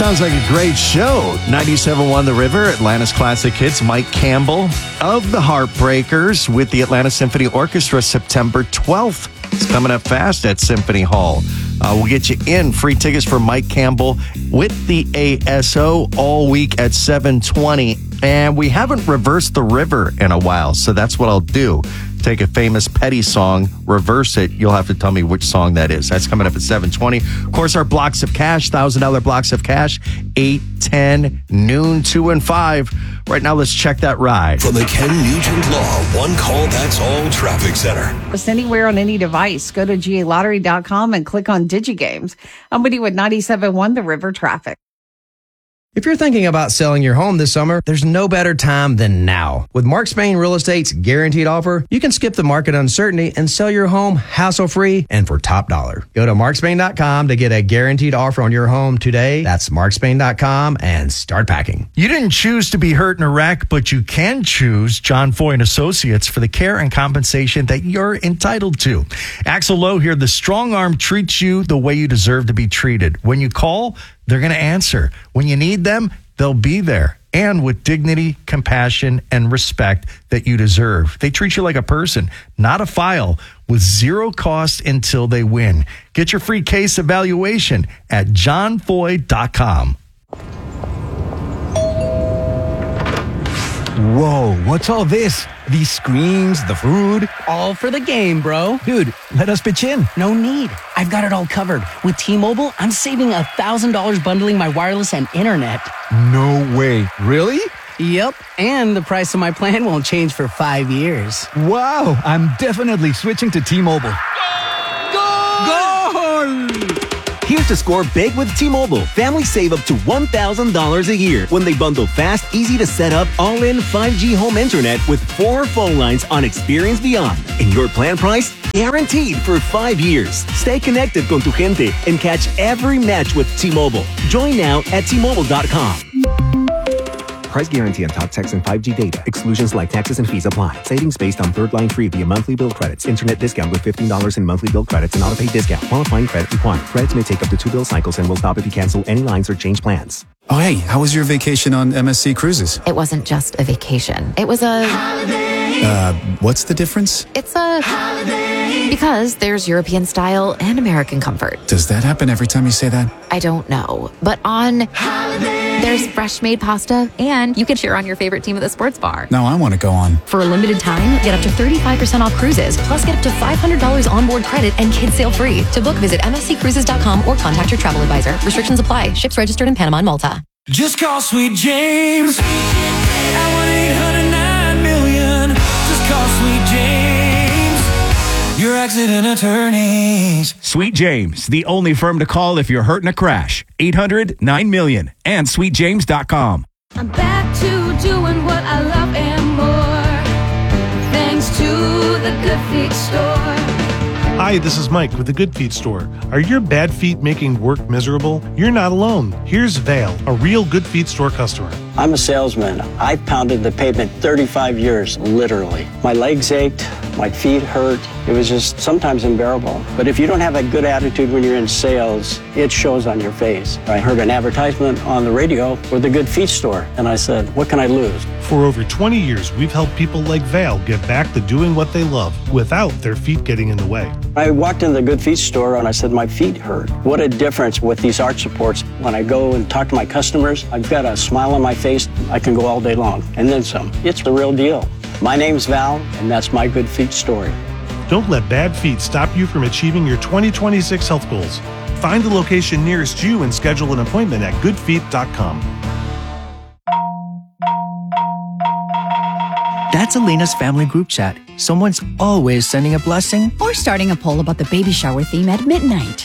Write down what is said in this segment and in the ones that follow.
Sounds like a great show. 97.1 The River, Atlanta's classic hits. Mike Campbell of the Heartbreakers with the Atlanta Symphony Orchestra, September 12th. It's coming up fast at Symphony Hall. We'll get you in. Free tickets for Mike Campbell with the ASO all week at 7:20. And we haven't reversed the river in a while, so that's what I'll do. Take a famous Petty song, reverse it. You'll have to tell me which song that is. That's coming up at 7:20. Of course, our blocks of cash, $1,000 blocks of cash, 8, 10, noon, 2, and 5. Right now, let's check that ride. From the Ken Nugent Law One Call That's All Traffic Center. Just anywhere on any device. Go to GALottery.com and click on DigiGames. I'm with you at 97.1 The River Traffic. If you're thinking about selling your home this summer, there's no better time than now. With Mark Spain Real Estate's guaranteed offer, you can skip the market uncertainty and sell your home hassle-free and for top dollar. Go to markspain.com to get a guaranteed offer on your home today. That's markspain.com and start packing. You didn't choose to be hurt in a wreck, but you can choose John Foy & Associates for the care and compensation that you're entitled to. Axel Lowe here. The strong arm treats you the way you deserve to be treated. When you call, they're going to answer. When you need them, they'll be there. And with dignity, compassion, and respect that you deserve. They treat you like a person, not a file, with zero cost until they win. Get your free case evaluation at johnfoy.com. Whoa, what's all this? These screens, the food? All for the game, bro. Dude, let us pitch in. No need. I've got it all covered. With T-Mobile, I'm saving $1,000 bundling my wireless and internet. No way. Really? Yep, and the price of my plan won't change for 5 years. Wow, I'm definitely switching to T-Mobile. Goal! Here's to score big with T-Mobile. Families save up to $1,000 a year when they bundle fast, easy to set up, all-in 5G home internet with 4 phone lines on Experience Beyond. And your plan price? Guaranteed for 5 years. Stay connected con tu gente and catch every match with T-Mobile. Join now at T-Mobile.com. Price guarantee on talk, text, and 5G data. Exclusions like taxes and fees apply. Savings based on third line free via monthly bill credits. Internet discount with $15 in monthly bill credits and auto-pay discount. Qualifying credit required. Credits may take up to 2 bill cycles and will stop if you cancel any lines or change plans. Oh, hey, how was your vacation on MSC Cruises? It wasn't just a vacation. It was a... holiday. What's the difference? It's a... holiday. Because there's European style and American comfort. Does that happen every time you say that? I don't know. But on... holiday. There's fresh made pasta, and you can cheer on your favorite team at the sports bar. Now I want to go on. For a limited time, get up to 35% off cruises, plus get up to $500 onboard credit and kids sail free. To book, visit msccruises.com or contact your travel advisor. Restrictions apply. Ships registered in Panama and Malta. Just call Sweet James at 1-800-9-million. Just call Sweet James, your accident attorneys. Sweet James, the only firm to call if you're hurt in a crash. 800-9-million and sweetjames.com. I'm back to doing what I love and more, thanks to the Good Feet Store. Hi, this is Mike with the Good Feet Store. Are your bad feet making work miserable? You're not alone. Here's Vale, a real Good Feet Store customer. I'm a salesman. I pounded the pavement 35 years, literally. My legs ached, my feet hurt. It was just sometimes unbearable. But if you don't have a good attitude when you're in sales, it shows on your face. I heard an advertisement on the radio for the Good Feet Store, and I said, what can I lose? For over 20 years, we've helped people like Val get back to doing what they love without their feet getting in the way. I walked in the Good Feet Store and I said, my feet hurt. What a difference with these arch supports. When I go and talk to my customers, I've got a smile on my face. I can go all day long, and then some. It's the real deal. My name's Val, and that's my Good Feet story. Don't let bad feet stop you from achieving your 2026 health goals. Find the location nearest you and schedule an appointment at goodfeet.com. That's Elena's family group chat. Someone's always sending a blessing or starting a poll about the baby shower theme at midnight.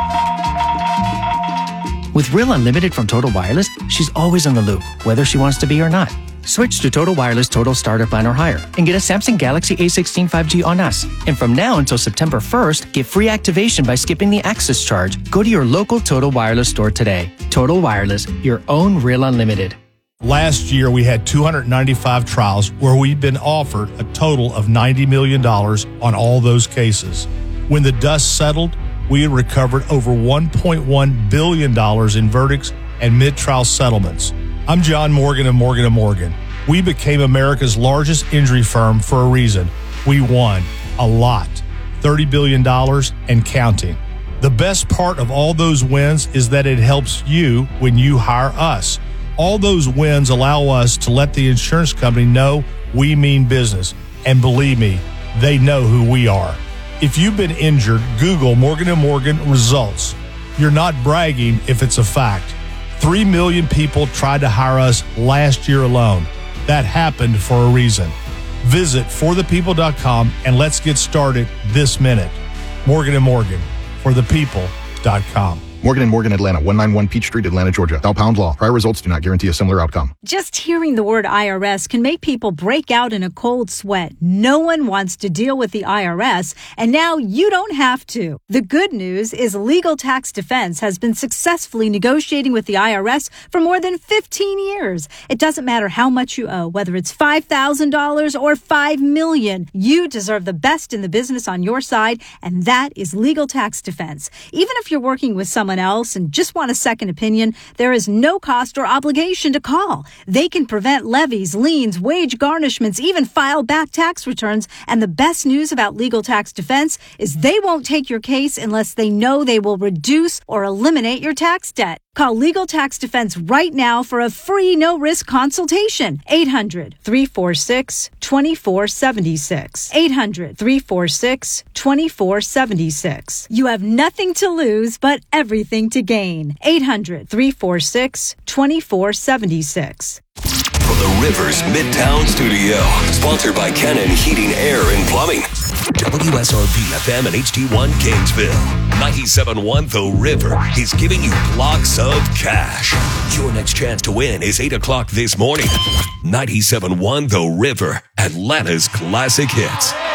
With Real Unlimited from Total Wireless, she's always in the loop, whether she wants to be or not. Switch to Total Wireless Total Starter Plan or higher and get a Samsung Galaxy A16 5G on us. And from now until September 1st, get free activation by skipping the access charge. Go to your local Total Wireless store today. Total Wireless, your own Real Unlimited. Last year, we had 295 trials where we'd been offered a total of $90 million on all those cases. When the dust settled, we had recovered over $1.1 billion in verdicts and mid-trial settlements. I'm John Morgan of Morgan & Morgan. We became America's largest injury firm for a reason. We won a lot, $30 billion and counting. The best part of all those wins is that it helps you when you hire us. All those wins allow us to let the insurance company know we mean business. And believe me, they know who we are. If you've been injured, Google Morgan & Morgan results. You're not bragging if it's a fact. 3 million people tried to hire us last year alone. That happened for a reason. Visit forthepeople.com and let's get started this minute. Morgan & Morgan, forthepeople.com. Morgan & Morgan, Atlanta, 191 Peach Street, Atlanta, Georgia. Thou pound law. Prior results do not guarantee a similar outcome. Just hearing the word IRS can make people break out in a cold sweat. No one wants to deal with the IRS, and now you don't have to. The good news is Legal Tax Defense has been successfully negotiating with the IRS for more than 15 years. It doesn't matter how much you owe, whether it's $5,000 or $5 million. You deserve the best in the business on your side, and that is Legal Tax Defense. Even if you're working with someone else and just want a second opinion, there is no cost or obligation to call. They can prevent levies, liens, wage garnishments, even file back tax returns. And the best news about Legal Tax Defense is they won't take your case unless they know they will reduce or eliminate your tax debt. Call Legal Tax Defense right now for a free no-risk consultation. 800-346-2476. 800-346-2476. You have nothing to lose but everything to gain. 800-346-2476. From the Rivers Midtown Studio, sponsored by Cannon Heating, Air, and Plumbing. WSRP FM and HD1 Gainesville. 97.1 The River is giving you blocks of cash. Your next chance to win is 8 o'clock this morning. 97.1 The River, Atlanta's classic hits.